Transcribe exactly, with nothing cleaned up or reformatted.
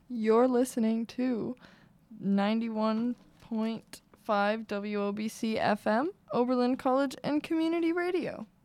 You're listening to ninety-one point five W O B C F M, Oberlin College and Community Radio.